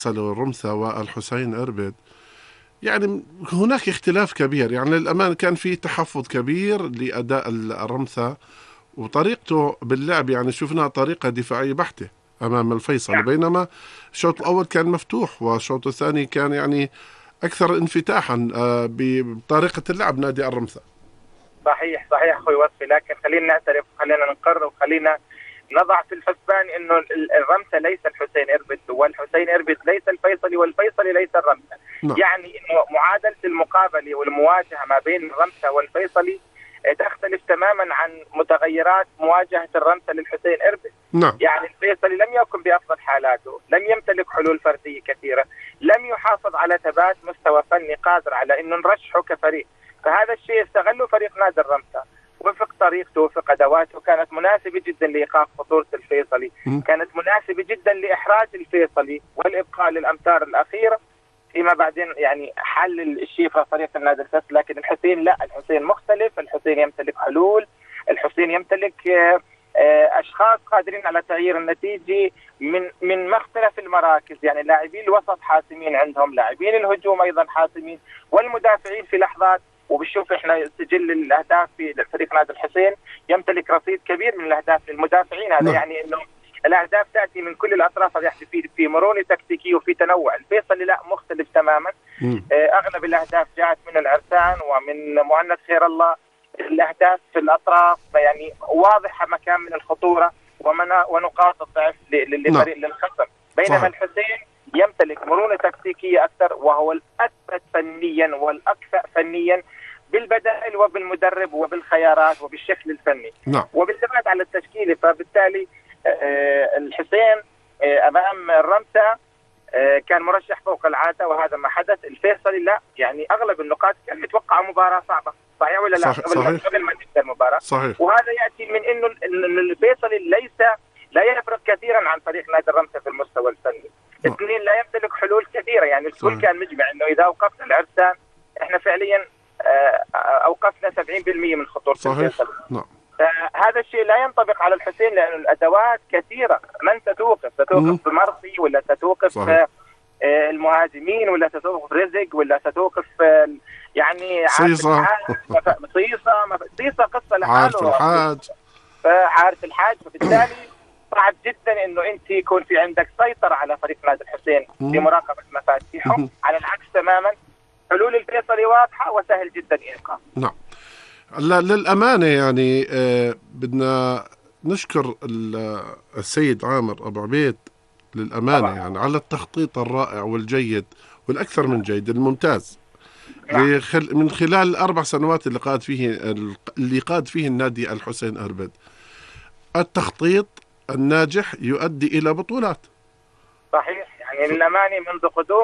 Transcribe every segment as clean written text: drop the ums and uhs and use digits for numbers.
الرمثة والحسين إربد، يعني هناك اختلاف كبير. يعني للأمان كان في تحفظ كبير لأداء الرمثة وطريقته باللعب، يعني شفنا طريقة دفاعية بحتة أمام الفيصلي، بينما الشوط الأول كان مفتوح والشوط الثاني كان يعني أكثر انفتاحا بطريقة اللعب نادي الرمثة. صحيح صحيح اخوي وصفي، لكن خلينا نعترف وخلينا نقر وخلينا نضع في الحسبان انه الرمثة ليس الحسين إربد، والحسين إربد ليس الفيصلي، والفيصلي ليس الرمثة. نعم. يعني انه معادلة المقابلة والمواجهة ما بين الرمثة والفيصلي تختلف تماما عن متغيرات مواجهة الرمثة للحسين إربد. نعم. يعني الفيصلي لم يكن بأفضل حالاته، لم يمتلك حلول فردية كثيرة، لم يحافظ على ثبات مستوى فني قادر على انه نرشحه كفريق. فهذا الشيء استغله فريق نادي الرمثة، وفق طريقته وفق ادواته، كانت مناسبة جدا لايقاف خطورة الفيصلي، كانت مناسبة جدا لاحراج الفيصلي والابقاء للامتار الاخيرة، فيما بعدين يعني حل الشيفة فريق النادي الفيصلي. لكن الحسين لا، الحسين مختلف، الحسين يمتلك حلول، الحسين يمتلك اشخاص قادرين على تغيير النتيجه من مختلف المراكز. يعني لاعبين الوسط حاسمين عندهم، لاعبين الهجوم ايضا حاسمين، والمدافعين في لحظات. وبنشوف احنا سجل الاهداف في فريق نادي الحسين يمتلك رصيد كبير من الاهداف للمدافعين. هذا يعني انه الاهداف تاتي من كل الاطراف، هذا يعني في مرونه تكتيكيه وفي تنوع. الفيصلي لا، مختلف تماما. اغلب الاهداف جاءت من العرسان ومن مهند خير الله. الاهداف في الاطراف يعني واضحه مكان من الخطوره ونقاط الضعف للفريق للخصم، بينما الحسين يمتلك مرونه تكتيكيه اكثر، وهو الاثبت فنيا والاكفأ فنيا بالبدائل وبالمدرب وبالخيارات وبالشكل الفني. وبالثبات على التشكيله. فبالتالي الحسين امام الرمثة كان مرشح فوق العاده، وهذا ما حدث. الفيصلي لا، يعني اغلب النقاط كان يتوقع مباراه صعبه، صحيح ولا لا؟ قبل ما تبدا المباراه. صحيح. وهذا ياتي من انه الفيصلي لا يفرق كثيرا عن فريق نادي الرمثة في المستوى الفني. اثنين، لا يمتلك حلول كثيره. يعني الكل كان مجمع انه اذا اوقفنا العرسان احنا فعليا اوقفنا 70% من خطوره الفيصلي. نعم. هذا الشيء لا ينطبق على الحسين، لأن الأدوات كثيرة. من ستوقف مرضي، ولا ستوقف المهاجمين، ولا ستوقف رزق، ولا ستوقف يعني صيصة قصة لحاله، عارف الحاج. فبالتالي صعب جدا انه انت يكون في عندك سيطرة على فريق نادي الحسين بمراقبة مفاتيحه. على العكس تماما، حلول الفيصلي واضحة وسهل جدا إيقاف. نعم. للأمانة يعني بدنا نشكر السيد عامر أبو عبيد للأمانة طبعا. يعني على التخطيط الرائع والجيد والأكثر من جيد الممتاز من خلال ال4 سنوات اللي قاد فيه النادي الحسين إربد. التخطيط الناجح يؤدي إلى بطولات. صحيح. يعني للأمانة منذ قدوم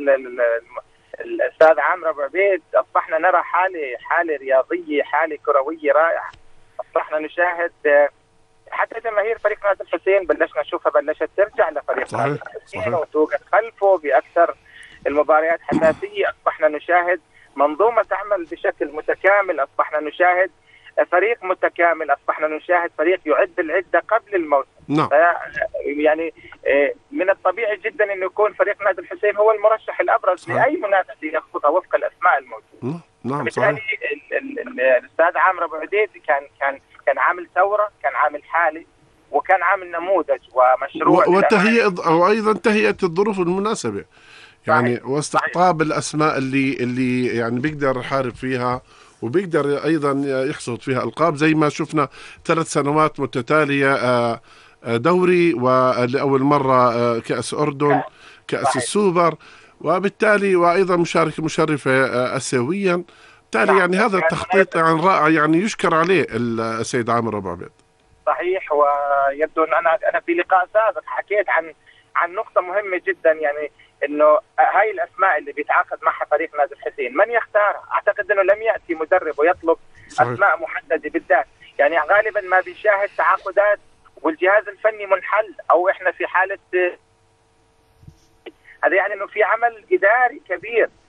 الأستاذ عامر أبو عبيد أصبحنا نرى حالة رياضية، حالة كروية رائعة. أصبحنا نشاهد حتى جماهير فريق نادي الحسين بلشت ترجع لفريق نادي الحسين وتوقف خلفه بأكثر المباريات حساسية. أصبحنا نشاهد منظومة تعمل بشكل متكامل، أصبحنا نشاهد فريق متكامل، أصبحنا نشاهد فريق يعد العدة قبل الموسم. يعني من الطبيعي جدا أن يكون فريق نادي الحسين هو المرشح الأبرز لأي منافسة يخوضها وفق الأسماء الموجودة. بالتالي الأستاذ عامر أبو عبيد كان عامل ثورة، كان عامل حالة، وكان عامل نموذج ومشروع وأيضا تهيئة الظروف المناسبة، يعني واستقطاب الأسماء اللي يعني بيقدر يحارب فيها وبيقدر أيضا يحصد فيها ألقاب، زي ما شفنا 3 سنوات متتالية دوري، ولأول مرة كأس أردن، كأس السوبر، وبالتالي وأيضا مشرفة آسيويا. بالتالي يعني هذا التخطيط يعني رائع، يعني يشكر عليه السيد عامر أبو عبيد. صحيح. ويبدو أن أنا في لقاء سابق حكيت عن نقطة مهمة جدا، يعني انه هاي الاسماء اللي بيتعاقد معها فريق نادي الحسين من يختارها؟ اعتقد انه لم ياتي مدرب ويطلب اسماء محدده بالذات. يعني غالبا ما بيشاهد تعاقدات والجهاز الفني منحل، او احنا في حاله، هذا يعني انه في عمل اداري كبير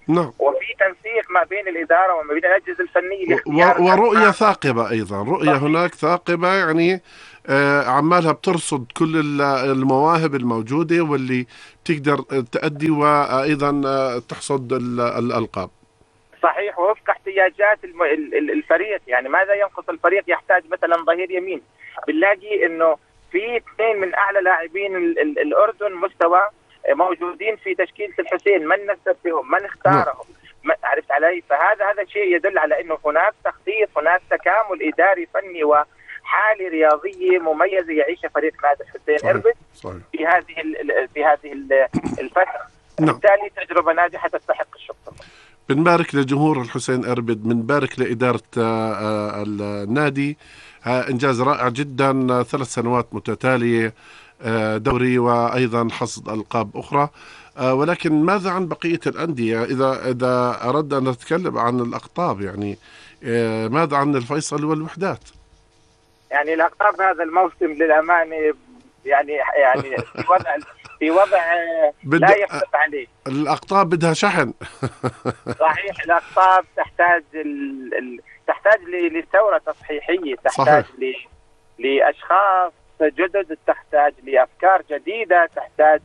نعم. وفي تنسيق ما بين الإدارة وما بين الأجهزة الفنية ورؤية ثاقبة أيضا، رؤية هناك ثاقبة، يعني عمالها بترصد كل المواهب الموجودة واللي تقدر تأدي، وأيضا تحصد الألقاب. صحيح، ووفق احتياجات الفريق. يعني ماذا ينقص الفريق؟ يحتاج مثلا ظهير يمين، بنلاقي انه في اثنين من اعلى لاعبين الاردن مستوى موجودين في تشكيلة الحسين، من نسب بهم، من اختارهم، عرفت علي؟ فهذا شيء يدل على انه هناك تخطيط، هناك تكامل اداري فني وحالة رياضية مميزة يعيشها فريق نادي الحسين إربد في هذه الفترة. بالتالي تجربة ناجحة تستحق الشكر. بنبارك لجمهور الحسين إربد، بنبارك لإدارة النادي، إنجاز رائع جدا، 3 سنوات متتالية دوري وأيضا حصد ألقاب أخرى. ولكن ماذا عن بقية الأندية إذا أردنا أن نتكلم عن الأقطاب؟ يعني ماذا عن الفيصل والوحدات؟ يعني الأقطاب هذا الموسم للأمانة يعني في وضع لا يختلف عليه. الأقطاب بدها شحن. صحيح، الأقطاب تحتاج تحتاج لثورة تصحيحية، تحتاج لأشخاص جدد، تحتاج لأفكار جديدة، تحتاج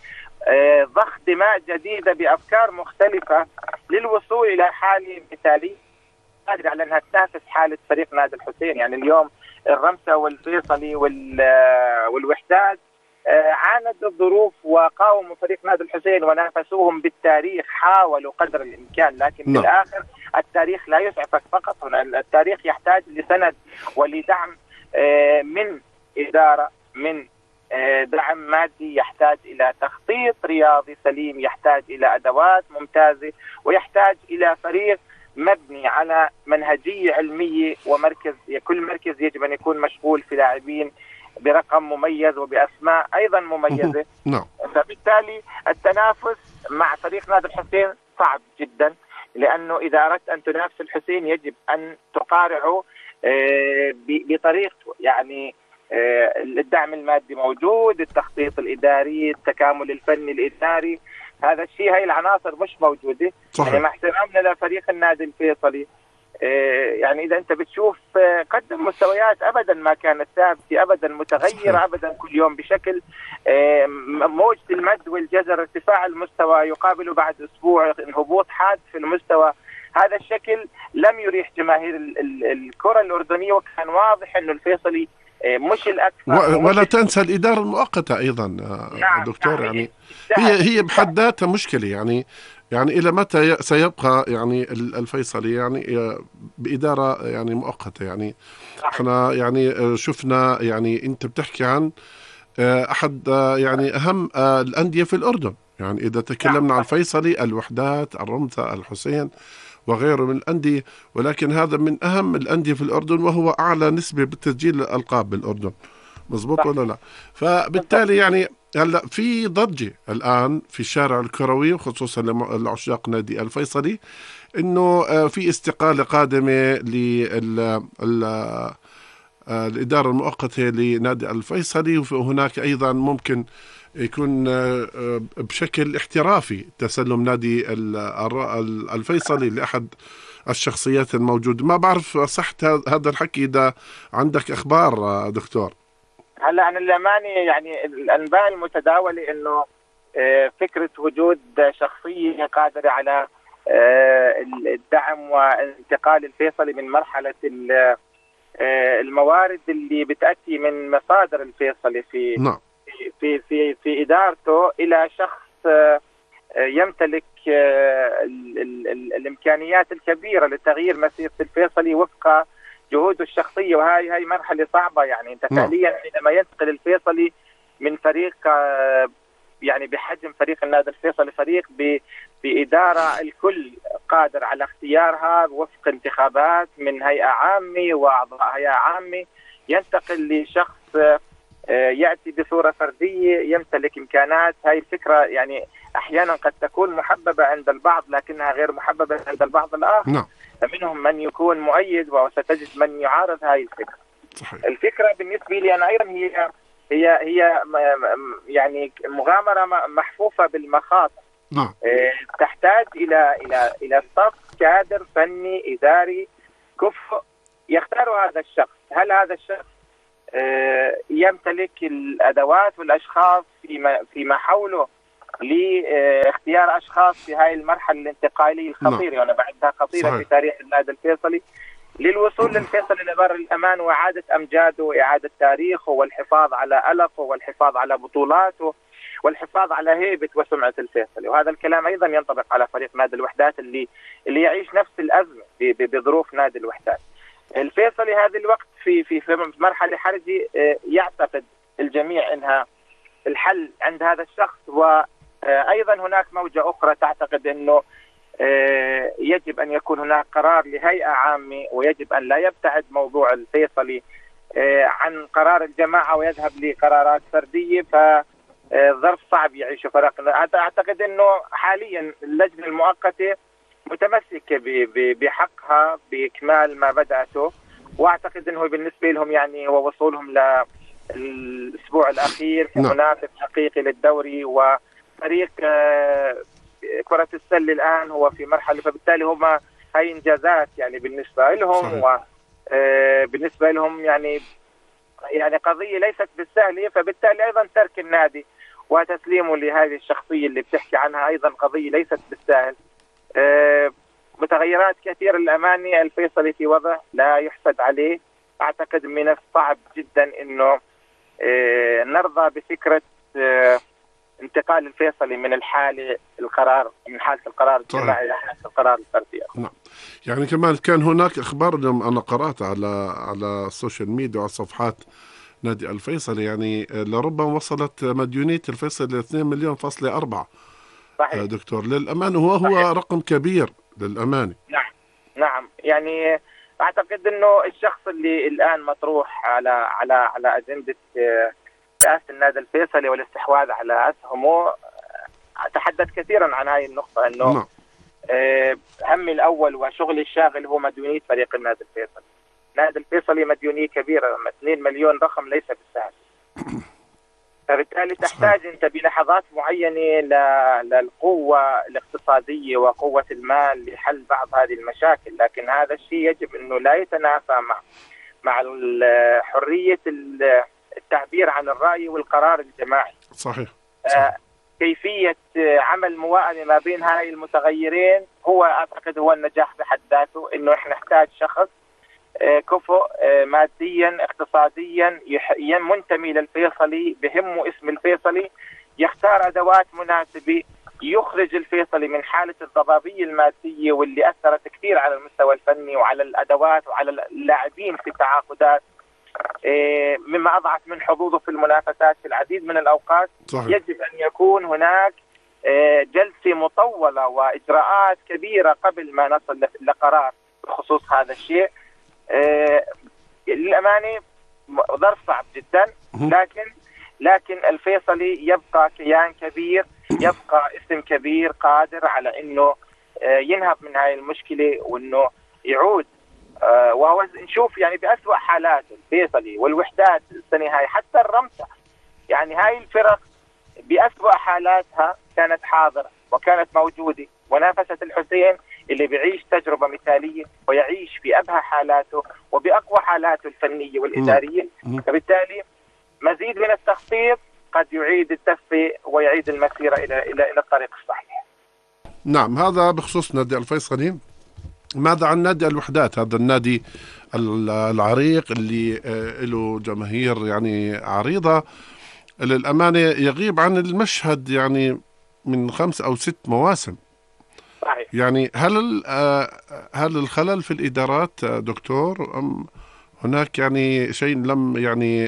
لضخ دماء جديدة بأفكار مختلفة للوصول إلى حالة مثالية قادرة على أنها تنافس حالة فريق نادي الحسين. يعني اليوم الرمسة والفيصلي والوحدات عاندوا الظروف وقاوموا فريق نادي الحسين ونافسوهم بالتاريخ، حاولوا قدر الإمكان، لكن في الآخر التاريخ لا يسعفك فقط، التاريخ يحتاج لسند ولدعم من إدارة، من دعم مادي، يحتاج إلى تخطيط رياضي سليم، يحتاج إلى أدوات ممتازة، ويحتاج إلى فريق مبني على منهجية علمية، ومركز كل مركز يجب أن يكون مشغول في لاعبين برقم مميز وبأسماء أيضا مميزة. فبالتالي التنافس مع فريق نادي الحسين صعب جدا، لأنه إذا أردت أن تنافس الحسين يجب أن تقارعه بطريقته. يعني الدعم المادي موجود، التخطيط الإداري، التكامل الفني الإداري، هذا الشيء، هاي العناصر مش موجودة. يعني مع احترامنا لفريق النادي الفيصلي، يعني إذا أنت بتشوف قدم مستويات أبدا ما كانت ثابتة، أبدا متغيرة، أبدا كل يوم بشكل موجة المد والجزر، ارتفاع المستوى يقابل بعد أسبوع انهبوط حاد في المستوى. هذا الشكل لم يريح جماهير الكرة الأردنية، وكان واضح أنه الفيصلي مش الأكثر. ولا تنسى الإدارة المؤقتة أيضا. نعم دكتور، يعني هي بحد ذاتها مشكلة. يعني إلى متى سيبقى يعني الفيصلي يعني بإدارة يعني مؤقتة؟ يعني احنا يعني شفنا، يعني أنت بتحكي عن أحد يعني أهم الأندية في الأردن. يعني إذا تكلمنا عن الفيصلي، الوحدات، الرمثة، الحسين وغيره من الأندية، ولكن هذا من أهم الأندية في الأردن، وهو أعلى نسبة بتسجيل الألقاب بالأردن. مظبوط ولا لا؟ فبالتالي يعني هلا في ضجة الآن في الشارع الكروي، وخصوصا لعشاق نادي الفيصلي، إنه في استقالة قادمة الإدارة المؤقتة لنادي الفيصلي، وهناك أيضا ممكن يكون بشكل احترافي تسلم نادي الفيصلي لأحد الشخصيات الموجودة. ما بعرف صحت هذا الحكي، إذا عندك أخبار دكتور. هلا عن الأمانة يعني الأنباء المتداولة إنه فكرة وجود شخصية قادرة على الدعم وانتقال الفيصلي من مرحلة الموارد اللي بتأتي من مصادر الفيصلي في إدارته إلى شخص يمتلك الإمكانيات الكبيرة لتغيير مسيرة الفيصلي وفق جهوده الشخصية. وهي مرحلة صعبة. يعني أنت فعليا حينما ينتقل الفيصلي من فريق يعني بحجم فريق النادي الفيصلي، فريق بإدارة الكل قادر على اختيارها وفق انتخابات من هيئة عامة وأعضاء هيئة عامة، ينتقل لشخص يأتي بصورة فردية يمتلك إمكانات. هاي الفكرة يعني أحيانا قد تكون محببة عند البعض، لكنها غير محببة عند البعض الآخر. فمنهم من يكون مؤيد، وستجد من يعارض هاي الفكرة. صحيح. الفكرة بالنسبة لي أنا أيضا هي يعني مغامرة محفوفة بالمخاطر. نعم. تحتاج إلى صف كادر فني إداري كفء يختار هذا الشخص. هل هذا الشخص يمتلك الأدوات والأشخاص فيما حوله لاختيار أشخاص في هذه المرحلة الانتقالية الخطيرة، وأنا بعدها خطيرة صحيح. في تاريخ النادي الفيصلي، للوصول للفيصلي لبر الأمان وإعادة أمجاده وإعادة تاريخه والحفاظ على ألقه والحفاظ على بطولاته والحفاظ على هيبة وسمعة الفيصلي. وهذا الكلام أيضا ينطبق على فريق نادي الوحدات اللي يعيش نفس الأزمة بظروف نادي الوحدات. الفيصلي هذا الوقت في مرحلة حرجة، يعتقد الجميع أنها الحل عند هذا الشخص. وأيضا هناك موجة أخرى تعتقد أنه يجب أن يكون هناك قرار لهيئة عامة، ويجب أن لا يبتعد موضوع الفيصلي عن قرار الجماعة ويذهب لقرارات فردية، فظرف صعب يعيشه فريقنا. أعتقد أنه حاليا اللجنة المؤقتة متمسكة بحقها بإكمال ما بدأته، وأعتقد أنه بالنسبة لهم يعني هو وصولهم للأسبوع الأخير كمنافس حقيقي للدوري، وفريق كرة السلة الآن هو في مرحلة، فبالتالي هم هاي إنجازات يعني بالنسبة لهم، وبالنسبة لهم يعني قضية ليست بالسهلة. فبالتالي أيضا ترك النادي وتسليمه لهذه الشخصية اللي بتحكي عنها أيضا قضية ليست بالسهل. متغيرات كثيرة للأمانة، الفيصلي في وضع لا يحسد عليه. أعتقد من الصعب جدا أنه نرضى بفكرة انتقال الفيصلي من حالة القرار الجماعي إلى حالة القرار الفردي. نعم. يعني كمان كان هناك أخبار أنا قرأت على السوشيال ميديا وعلى صفحات نادي الفيصلي، يعني لربما وصلت مديونية الفيصلي 2,4 مليون. صحيح. دكتور للأمانة هو رقم كبير للأمانة. نعم يعني أعتقد أنه الشخص اللي الآن مطروح على أجندة رئاسة النادي الفيصلي والاستحواذ على أسهمه تحدث كثيرا عن هذه النقطة، أنه همي الأول وشغلي الشاغل هو مديونية فريق النادي الفيصلي. النادي الفيصلي مديونية كبيرة، 2 مليون رقم ليس بالسهل. فبالتالي تحتاج أنت بلحظات معينة للقوة الاقتصادية وقوة المال لحل بعض هذه المشاكل، لكن هذا الشيء يجب أنه لا يتنافى مع حرية التعبير عن الرأي والقرار الجماعي. صحيح. كيفية عمل موائمة ما بين هاي المتغيرين هو أعتقد هو النجاح بحد ذاته، إنه إحنا نحتاج شخص كفؤ ماديا اقتصاديا منتمي للفيصلي، بهمه اسم الفيصلي، يختار أدوات مناسبة، يخرج الفيصلي من حالة الضبابية المادية واللي أثرت كثير على المستوى الفني وعلى الأدوات وعلى اللاعبين في التعاقدات، مما أضعف من حظوظه في المنافسات في العديد من الأوقات. صحيح. يجب أن يكون هناك جلسة مطولة وإجراءات كبيرة قبل ما نصل لقرار بخصوص هذا الشيء. للأمانة ظرف صعب جدا، لكن الفيصلي يبقى كيان كبير، يبقى اسم كبير قادر على أنه ينهض من هاي المشكلة وأنه يعود. وهو نشوف يعني بأسوأ حالات الفيصلي والوحدات السنة هاي، حتى الرمسة، يعني هاي الفرق بأسوأ حالاتها كانت حاضرة وكانت موجودة، ونافست الحسين اللي بيعيش تجربة مثالية ويعيش في أبهى حالاته وبأقوى حالاته الفنية والإدارية. فبالتالي مزيد من التخطيط قد يعيد الدفة ويعيد المسيرة إلى الطريق الصحيح. نعم. هذا بخصوص نادي الفيصلي. ماذا عن نادي الوحدات، هذا النادي العريق اللي له جماهير يعني عريضة، للأمانة يغيب عن المشهد يعني من 5 أو 6 مواسم. صحيح. يعني هل الخلل في الإدارات دكتور، أم هناك يعني شيء لم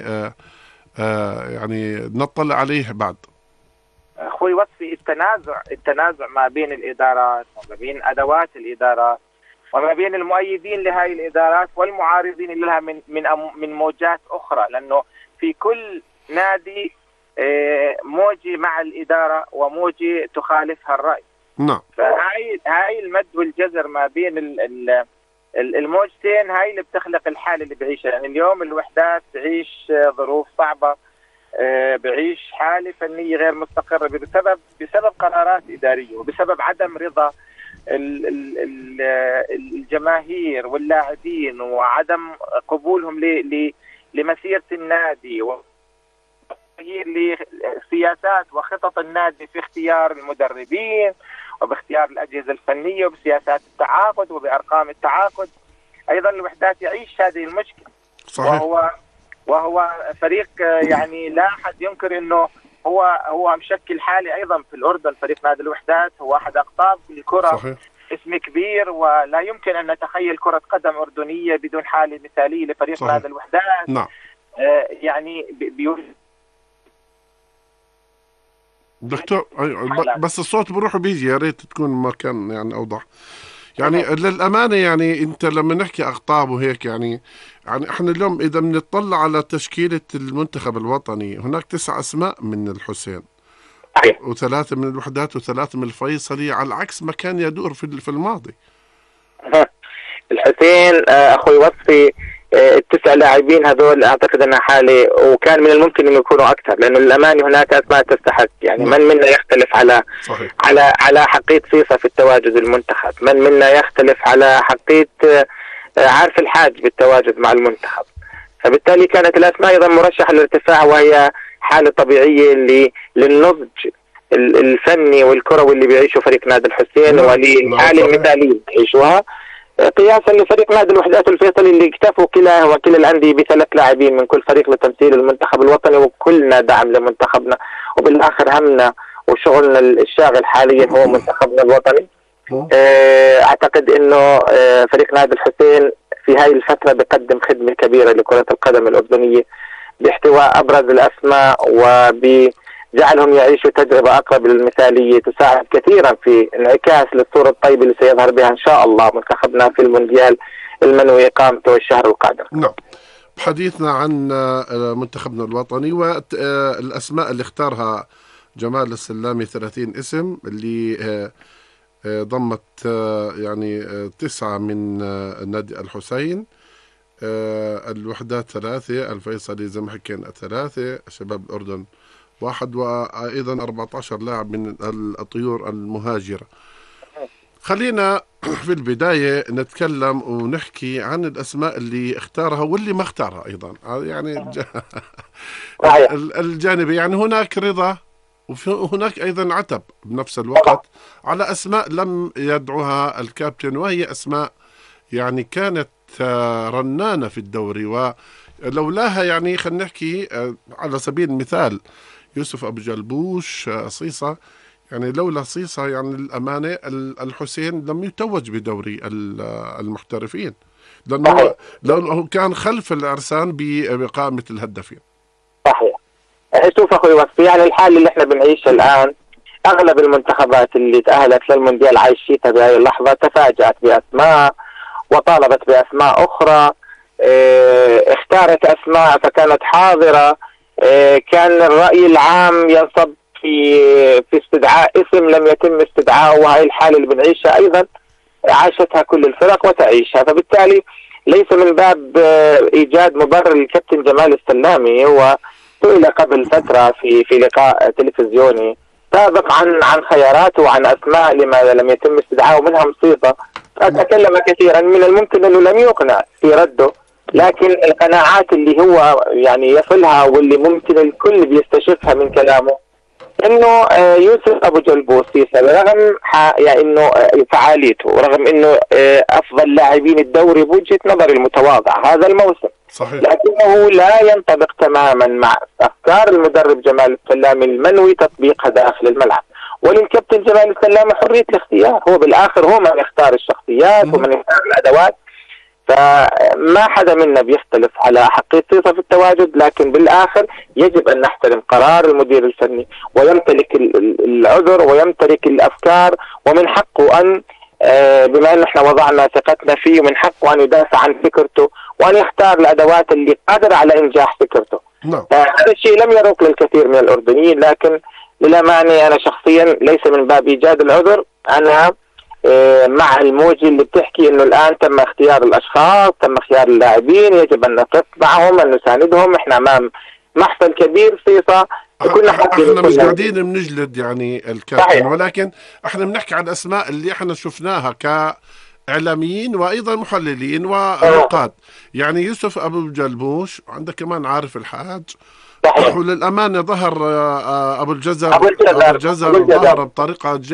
يعني نطلع عليه بعد؟ أخوي وصفي، التنازع ما بين الإدارات وما بين أدوات الإدارات وما بين المؤيدين لهذه الإدارات والمعارضين لها من موجات أخرى، لأنه في كل نادي موجة مع الإدارة وموجة تخالفها الرأي. نعم. فهاي المد والجزر ما بين الموجتين هاي اللي بتخلق الحالة اللي بعيشها. يعني اليوم الوحدات تعيش ظروف صعبة، بعيش حالة فنية غير مستقرة بسبب قرارات إدارية، وبسبب عدم رضا الجماهير واللاعبين، وعدم قبولهم لمسيرة النادي، لسياسات وخطط النادي في اختيار المدربين وباختيار الأجهزة الفنية وبسياسات التعاقد وبأرقام التعاقد. أيضا الوحدات يعيش هذه المشكلة. صحيح. وهو فريق يعني لا أحد ينكر أنه هو مشكل حالي أيضا في الأردن. فريق نادي الوحدات هو أحد أقطاب الكرة. صحيح. اسم كبير، ولا يمكن أن نتخيل كرة قدم أردنية بدون حالة مثالية لفريق صحيح. نادي الوحدات. نعم. يعني دكتور بس الصوت بروح وبيجي، يا ريت تكون مكان يعني أوضح. يعني للأمانة يعني أنت لما نحكي أقطاب وهيك يعني إحنا اليوم إذا بنطلع على تشكيلة المنتخب الوطني هناك 9 أسماء من الحسين و3 من الوحدات و3 من الفيصلي، على عكس ما كان يدور في الماضي. الحسين أخوي وصفي ال9 لاعبين هذول أعتقد أنها حالة، وكان من الممكن أن يكونوا أكثر، لأنه للأمانة هناك أسماء تستحق. يعني من منا يختلف على حقية صيصة في التواجد المنتخب، من منا يختلف على حقية عارف الحاج بالتواجد مع المنتخب. فبالتالي كانت الأسماء أيضا مرشحة للارتفاع، وهي حالة طبيعية للنضج الفني والكروي اللي بيعيشه فريق نادي الحسين، وللحالة المثالية بيعيشوها قياسا لفريق نادي الوحدات الفيصلي اللي اكتفوا كلا الأندية ب3 لاعبين من كل فريق لتمثيل المنتخب الوطني، وكلنا دعم لمنتخبنا، وبالآخر همنا وشغلنا الشاغل حاليا هو منتخبنا الوطني. أعتقد إنه فريق نادي الحسين في هاي الفترة بيقدم خدمة كبيرة لكرة القدم الأردنية باحتواء أبرز الأسماء وبجعلهم يعيشوا تجربة أقرب للمثالية تساعد كثيرا في انعكاس للصورة الطيبة اللي سيظهر بها إن شاء الله منتخبنا في المونديال المنوي إقامته الشهر القادم. نعم. بحديثنا عن منتخبنا الوطني والأسماء اللي اختارها جمال السلامي 30 اسم اللي ضمت يعني 9 من نادي الحسين، الوحدات 3، الفيصلي زي ما حكينا 3، شباب الأردن 1، وأيضا 14 لاعب من الطيور المهاجرة. خلينا في البداية نتكلم ونحكي عن الأسماء اللي اختارها واللي ما اختارها أيضا، يعني الجانبي. يعني هناك رضا وهناك أيضا عتب بنفس الوقت على أسماء لم يدعوها الكابتن، وهي أسماء يعني كانت رنانة في الدوري، ولولاها يعني خلينا نحكي على سبيل المثال يوسف أبو جلبوش، صيصة. يعني لولا صيصة يعني الأمانة الحسين لم يتوج بدوري المحترفين، لأنه كان خلف العرسان بقائمة الهدافين. صحيح. شوف أخوي وصفي، يعني الحالة اللي احنا بنعيشها الآن أغلب المنتخبات اللي تأهلت للمونديال عايشيتها بهذه اللحظة تفاجأت بأسماء وطالبت بأسماء أخرى، اختارت أسماء فكانت حاضرة. كان الرأي العام ينصب في استدعاء اسم لم يتم استدعاءه، وهي الحالة اللي بنعيشها أيضا عاشتها كل الفرق وتعيشها. فبالتالي ليس من باب إيجاد مبرر للكابتن جمال السلامي. هو سئل قبل فترة في لقاء تلفزيوني سابق عن خياراته وعن أسماء لماذا لم يتم استدعاءه منها مصيبة، فتكلم كثيرا. من الممكن أنه لم يقنع في رده، لكن القناعات اللي هو يعني يصلها واللي ممكن الكل بيستشفها من كلامه انه يوسف ابو جلبوس رغم يعني انه فعاليته ورغم انه افضل لاعبين الدوري بوجهة نظري المتواضعة هذا الموسم، صحيح. لكنه لا ينطبق تماما مع افكار المدرب جمال السلامي المنوي تطبيقها داخل الملعب. وللكابتن جمال السلامي حرية الاختيار، هو بالاخر هو من يختار الشخصيات ومن يختار الادوات، فما حدا منا بيختلف على حقيقة صيصة في التواجد، لكن بالآخر يجب أن نحترم قرار المدير الفني ويمتلك العذر ويمتلك الأفكار، ومن حقه أن بما أن احنا وضعنا ثقتنا فيه من حقه أن يدافع عن فكرته وأن يختار الأدوات اللي قادرة على إنجاح فكرته. هذا الشيء لم يروق للكثير من الأردنيين، لكن للأمانة أنا شخصيا ليس من باب إيجاد العذر، أنا مع الموجة اللي بتحكي انه الان تم اختيار الاشخاص، تم اختيار اللاعبين، يجب ان نقف معهم ان نساندهم. احنا امام محفل كبير صيصة كنا احنا مش قاعدين بنجلد يعني الكابتن، ولكن احنا بنحكي عن الاسماء اللي احنا شفناها كاعلاميين وايضا محللين ونقاد. يعني يوسف ابو جلبوش، عندك كمان عارف الحاج، وللامانه ظهر ابو الجزر ظهر بطريقه